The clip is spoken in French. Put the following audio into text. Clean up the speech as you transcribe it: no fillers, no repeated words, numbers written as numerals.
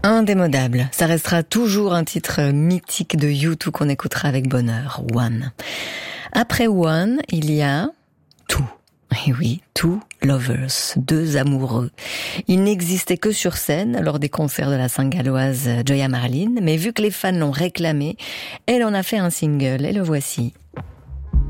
Indémodable, ça restera toujours un titre mythique de U2 qu'on écoutera avec bonheur, One. Après One, il y a Two. Et oui, Two Lovers, deux amoureux. Ils n'existaient que sur scène lors des concerts de la Saint-Galloise Joya Marlin, mais vu que les fans l'ont réclamé, elle en a fait un single et le voici.